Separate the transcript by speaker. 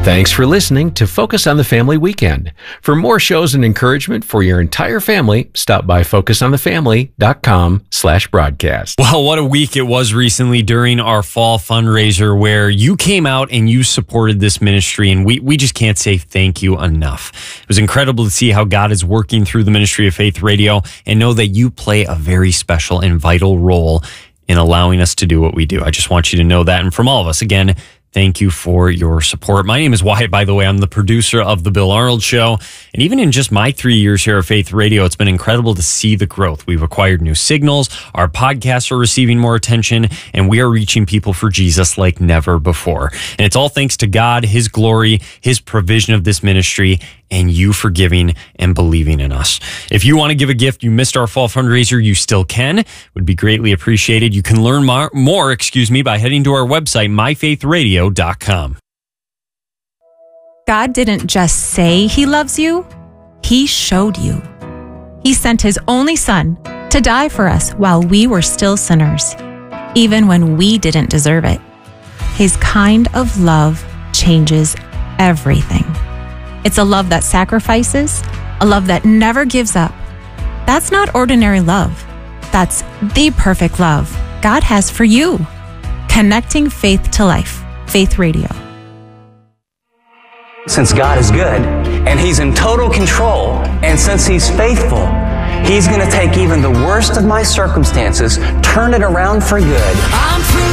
Speaker 1: Thanks for listening to Focus on the Family Weekend. For more shows and encouragement for your entire family, stop by focusonthefamily.com/broadcast.
Speaker 2: Well, what a week it was recently during our fall fundraiser where you came out and you supported this ministry, and we just can't say thank you enough. It was incredible to see how God is working through the ministry of Faith Radio and know that you play a very special and vital role in allowing us to do what we do. I just want you to know that. And from all of us, again, thank you for your support. My name is Wyatt, by the way. I'm the producer of The Bill Arnold Show. And even in just my 3 years here at Faith Radio, it's been incredible to see the growth. We've acquired new signals. Our podcasts are receiving more attention, and we are reaching people for Jesus like never before. And it's all thanks to God, His glory, His provision of this ministry, and you for giving and believing in us. If you want to give a gift, you missed our fall fundraiser, you still can. It would be greatly appreciated. You can learn more by heading to our website, myfaithradio.com.
Speaker 3: God didn't just say He loves you, He showed you. He sent His only Son to die for us while we were still sinners, even when we didn't deserve it. His kind of love changes everything. It's a love that sacrifices, a love that never gives up. That's not ordinary love. That's the perfect love God has for you. Connecting faith to life. Faith Radio.
Speaker 4: Since God is good and He's in total control, and since He's faithful, He's going to take even the worst of my circumstances, turn it around for good.